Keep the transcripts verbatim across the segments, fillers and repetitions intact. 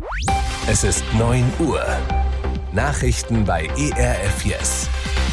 Es ist neun Uhr. Nachrichten bei E R F Yes.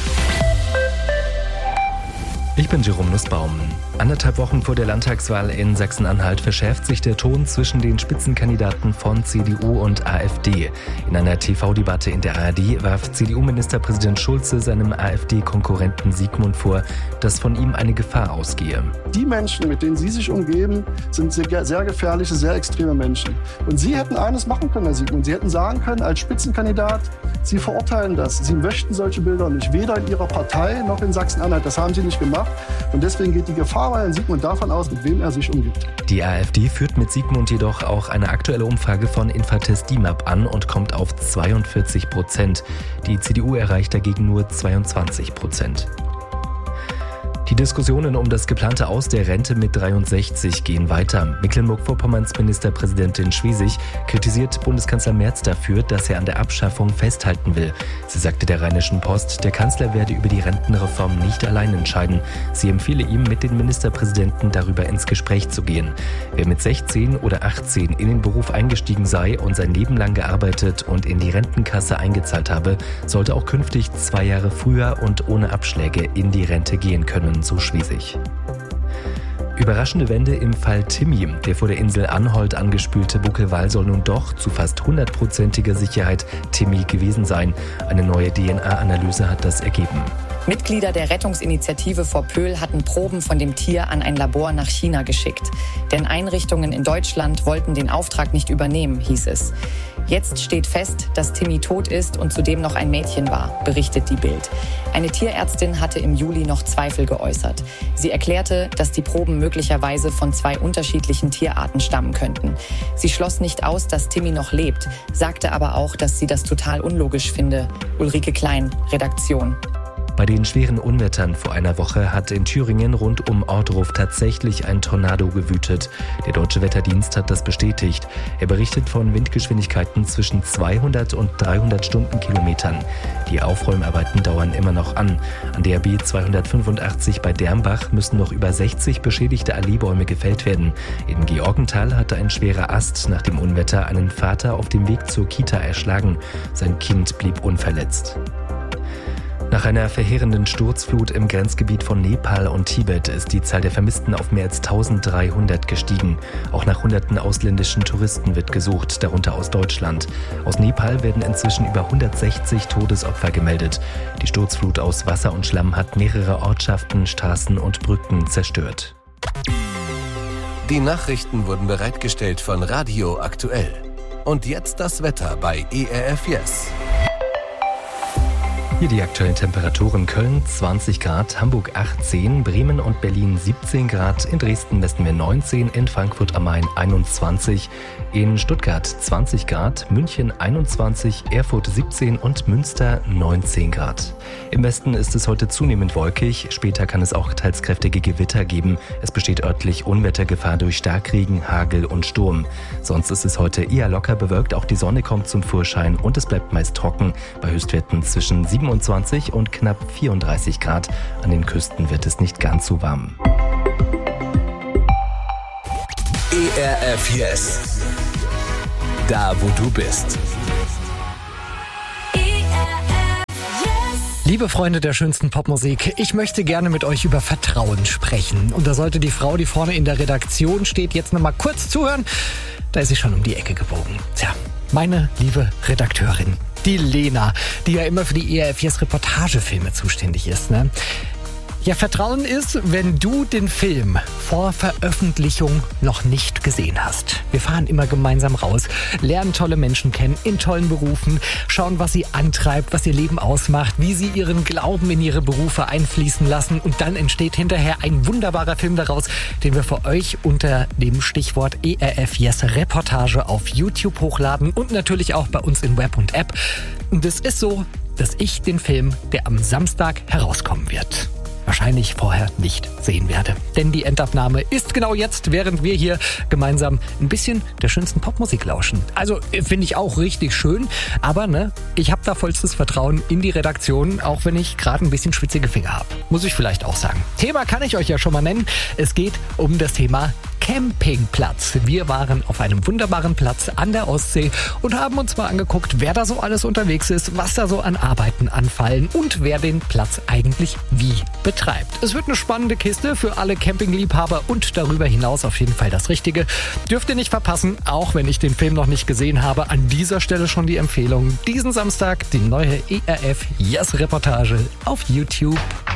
Ich bin Jerome Nussbaum. Anderthalb Wochen vor der Landtagswahl in Sachsen-Anhalt verschärft sich der Ton zwischen den Spitzenkandidaten von C D U und AfD. In einer T V-Debatte in der A R D warf C D U-Ministerpräsident Schulze seinem AfD-Konkurrenten Sigmund vor, dass von ihm eine Gefahr ausgehe. Die Menschen, mit denen Sie sich umgeben, sind sehr, sehr gefährliche, sehr extreme Menschen. Und Sie hätten eines machen können, Herr Sigmund. Sie hätten sagen können, als Spitzenkandidat, Sie verurteilen das. Sie möchten solche Bilder nicht, weder in Ihrer Partei noch in Sachsen-Anhalt. Das haben Sie nicht gemacht. Und deswegen geht die Gefahr bei Herrn Sigmund davon aus, mit wem er sich umgibt. Die AfD führt mit Sigmund jedoch auch eine aktuelle Umfrage von Infratest D I M A P an und kommt auf zweiundvierzig Prozent. Die C D U erreicht dagegen nur zweiundzwanzig Prozent. Die Diskussionen um das geplante Aus der Rente mit dreiundsechzig gehen weiter. Mecklenburg-Vorpommerns Ministerpräsidentin Schwesig kritisiert Bundeskanzler Merz dafür, dass er an der Abschaffung festhalten will. Sie sagte der Rheinischen Post, der Kanzler werde über die Rentenreform nicht allein entscheiden. Sie empfehle ihm, mit den Ministerpräsidenten darüber ins Gespräch zu gehen. Wer mit sechzehn oder achtzehn in den Beruf eingestiegen sei und sein Leben lang gearbeitet und in die Rentenkasse eingezahlt habe, sollte auch künftig zwei Jahre früher und ohne Abschläge in die Rente gehen können. So Schwesig. Überraschende Wende im Fall Timmy. Der vor der Insel Anholt angespülte Buckelwal soll nun doch zu fast hundertprozentiger Sicherheit Timmy gewesen sein. Eine neue D N A-Analyse hat das ergeben. Mitglieder der Rettungsinitiative vor Pöhl hatten Proben von dem Tier an ein Labor nach China geschickt. Denn Einrichtungen in Deutschland wollten den Auftrag nicht übernehmen, hieß es. Jetzt steht fest, dass Timmy tot ist und zudem noch ein Mädchen war, berichtet die Bild. Eine Tierärztin hatte im Juli noch Zweifel geäußert. Sie erklärte, dass die Proben möglicherweise von zwei unterschiedlichen Tierarten stammen könnten. Sie schloss nicht aus, dass Timmy noch lebt, sagte aber auch, dass sie das total unlogisch finde. Ulrike Klein, Redaktion. Bei den schweren Unwettern vor einer Woche hat in Thüringen rund um Ortruf tatsächlich ein Tornado gewütet. Der Deutsche Wetterdienst hat das bestätigt. Er berichtet von Windgeschwindigkeiten zwischen zweihundert und dreihundert Stundenkilometern. Die Aufräumarbeiten dauern immer noch an. An der B zweihundertfünfundachtzig bei Dermbach müssen noch über sechzig beschädigte Allee-Bäume gefällt werden. In Georgenthal hatte ein schwerer Ast nach dem Unwetter einen Vater auf dem Weg zur Kita erschlagen. Sein Kind blieb unverletzt. Nach einer verheerenden Sturzflut im Grenzgebiet von Nepal und Tibet ist die Zahl der Vermissten auf mehr als eintausenddreihundert gestiegen. Auch nach hunderten ausländischen Touristen wird gesucht, darunter aus Deutschland. Aus Nepal werden inzwischen über hundertsechzig Todesopfer gemeldet. Die Sturzflut aus Wasser und Schlamm hat mehrere Ortschaften, Straßen und Brücken zerstört. Die Nachrichten wurden bereitgestellt von Radio Aktuell. Und jetzt das Wetter bei E R F Yes. Hier die aktuellen Temperaturen: Köln zwanzig Grad, Hamburg achtzehn, Bremen und Berlin siebzehn Grad, in Dresden messen wir neunzehn, in Frankfurt am Main einundzwanzig, in Stuttgart zwanzig Grad, München einundzwanzig, Erfurt siebzehn und Münster neunzehn Grad. Im Westen ist es heute zunehmend wolkig, später kann es auch teils kräftige Gewitter geben. Es besteht örtlich Unwettergefahr durch Starkregen, Hagel und Sturm. Sonst ist es heute eher locker bewölkt, auch die Sonne kommt zum Vorschein und es bleibt meist trocken, bei Höchstwerten zwischen siebenundzwanzig und knapp vierunddreißig Grad. An den Küsten wird es nicht ganz so warm. E R F Yes. Da, wo du bist. Liebe Freunde der schönsten Popmusik, ich möchte gerne mit euch über Vertrauen sprechen. Und da sollte die Frau, die vorne in der Redaktion steht, jetzt noch mal kurz zuhören. Da ist sie schon um die Ecke gebogen. Tja, meine liebe Redakteurin, die Lena, die ja immer für die E R F Yes Reportagefilme zuständig ist, ne? Ja, Vertrauen ist, wenn du den Film vor Veröffentlichung noch nicht gesehen hast. Wir fahren immer gemeinsam raus, lernen tolle Menschen kennen in tollen Berufen, schauen, was sie antreibt, was ihr Leben ausmacht, wie sie ihren Glauben in ihre Berufe einfließen lassen und dann entsteht hinterher ein wunderbarer Film daraus, den wir für euch unter dem Stichwort E R F Yes Reportage auf YouTube hochladen und natürlich auch bei uns in Web und App. Und es ist so, dass ich den Film, der am Samstag herauskommen wird, wahrscheinlich vorher nicht sehen werde. Denn die Endabnahme ist genau jetzt, während wir hier gemeinsam ein bisschen der schönsten Popmusik lauschen. Also finde ich auch richtig schön, aber ne, ich habe da vollstes Vertrauen in die Redaktion, auch wenn ich gerade ein bisschen schwitzige Finger habe. Muss ich vielleicht auch sagen. Thema kann ich euch ja schon mal nennen. Es geht um das Thema Campingplatz. Wir waren auf einem wunderbaren Platz an der Ostsee und haben uns mal angeguckt, wer da so alles unterwegs ist, was da so an Arbeiten anfallen und wer den Platz eigentlich wie betreibt. Es wird eine spannende Kiste für alle Campingliebhaber und darüber hinaus auf jeden Fall das Richtige. Dürft ihr nicht verpassen, auch wenn ich den Film noch nicht gesehen habe. An dieser Stelle schon die Empfehlung. Diesen Samstag die neue E R F Yes Reportage auf YouTube.